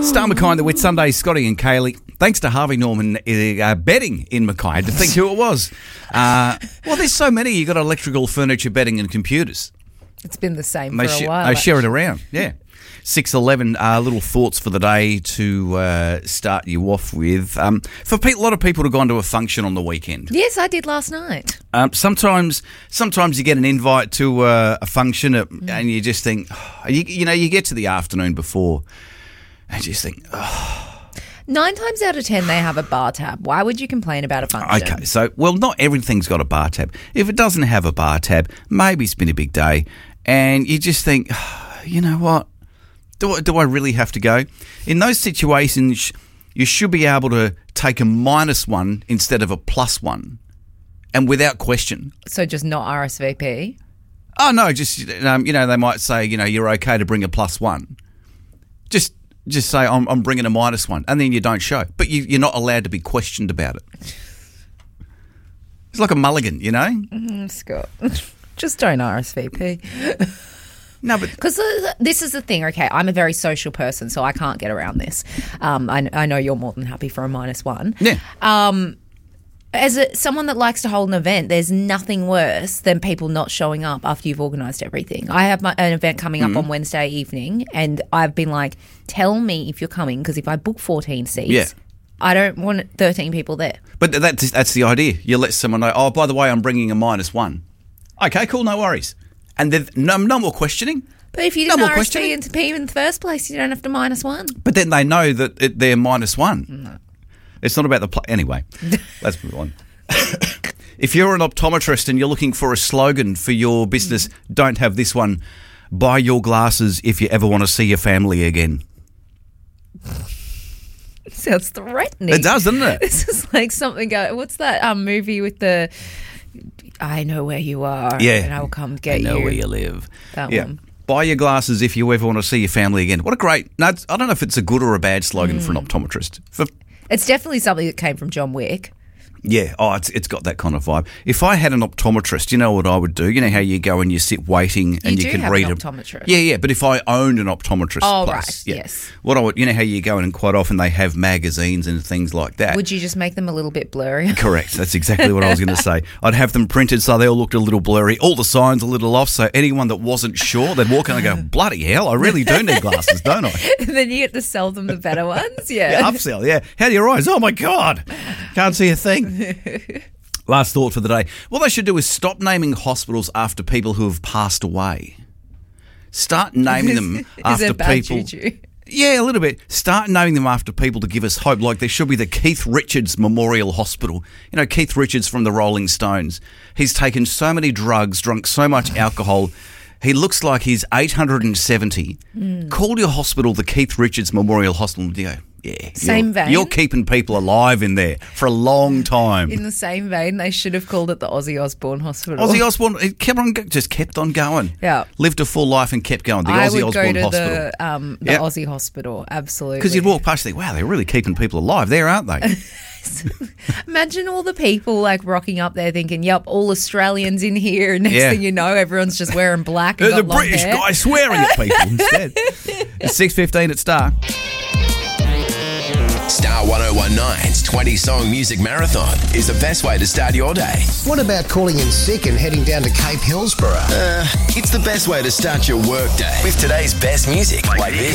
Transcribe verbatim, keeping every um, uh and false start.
Star Mackay and the Wit Sunday, Scotty and Kaylee. Thanks to Harvey Norman uh, betting in Mackay. I had to think who it was. Uh, well, there's so many. You got electrical, furniture, bedding and computers. It's been the same they for sh- a while. They share it around, yeah. six eleven, uh, little thoughts for the day to uh, start you off with. Um, for pe- a lot of people to go on to a function on the weekend. Yes, I did last night. Um, sometimes sometimes you get an invite to uh, a function at, mm. and you just think, oh, you, you know, you get to the afternoon before and you just think, oh. Nine times out of ten, they have a bar tab. Why would you complain about a function? Okay, so, well, not everything's got a bar tab. If it doesn't have a bar tab, maybe it's been a big day and you just think, oh, you know what? Do, do I really have to go? In those situations, you should be able to take a minus one instead of a plus one, and without question. So just not R S V P? Oh, no, just, um, you know, they might say, you know, you're okay to bring a plus one. Just just say, I'm, I'm bringing a minus one, and then you don't show. But you, you're not allowed to be questioned about it. It's like a mulligan, you know? Mm, Scott, just don't R S V P. No, but because this is the thing. Okay, I'm a very social person, so I can't get around this. Um, I, I know you're more than happy for a minus one. Yeah. Um, as a, someone that likes to hold an event, there's nothing worse than people not showing up after you've organised everything. I have my, an event coming up mm-hmm. on Wednesday evening, and I've been like, "Tell me if you're coming, because if I book fourteen seats." Yeah. I don't want thirteen people there. But that's that's the idea. You let someone know. Oh, by the way, I'm bringing a minus one. Okay, cool, no worries. And then no, no more questioning. But if you didn't no R S V P in the first place, you don't have to minus one. But then they know that it, they're minus one. No. It's not about the play. Anyway, let's move on. If you're an optometrist and you're looking for a slogan for your business, don't have this one. Buy your glasses if you ever want to see your family again. It sounds threatening. It does, doesn't it? This is like something. Uh, what's that um, movie with the? I know where you are. Yeah, and I will come get you. I know you. where you live. That yeah. one. Buy your glasses if you ever want to see your family again. What a great. No, I don't know if it's a good or a bad slogan mm. for an optometrist. For, it's definitely something that came from John Wick. Yeah, oh, it's it's got that kind of vibe. If I had an optometrist, you know what I would do? You know how you go and you sit waiting and you, you do can have read an a optometrist. Yeah, yeah. But if I owned an optometrist, oh place, right, yeah, yes. What I would, you know how you go in and quite often they have magazines and things like that. Would you just make them a little bit blurry? Correct. That's exactly what I was going to say. I'd have them printed so they all looked a little blurry, all the signs a little off, so anyone that wasn't sure, they'd walk in and go, "Bloody hell, I really do need glasses, don't I?" And then you get to sell them the better ones. Yeah, yeah upsell. Yeah. How do your eyes? Oh my God, can't see a thing. Last thought for the day. What they should do is stop naming hospitals after people who have passed away. Start naming them is after it bad people. Juju? Yeah, a little bit. Start naming them after people to give us hope. Like there should be the Keith Richards Memorial Hospital. You know, Keith Richards from the Rolling Stones. He's taken so many drugs, drunk so much alcohol. He looks like he's eight hundred seventy. Mm. Call your hospital the Keith Richards Memorial Hospital. You go, yeah, same you're, vein. You're keeping people alive in there for a long time. In the same vein, they should have called it the Ozzy Osbourne Hospital. Ozzy Osbourne, it kept on, just kept on going. Yeah, lived a full life and kept going. The I Ozzy would Osbourne go to Hospital. the, um, the yep. Aussie Hospital, absolutely. Because you'd walk past and think, wow, they're really keeping people alive there, aren't they? Imagine all the people like rocking up there thinking, yep, all Australians in here. Next yeah. thing you know, everyone's just wearing black. And There's got a British hair. guy swearing at people instead. It's six fifteen at Star. Star one oh one nine's twenty-song music marathon is the best way to start your day. What about calling in sick and heading down to Cape Hillsborough? Uh, it's the best way to start your work day with today's best music like this.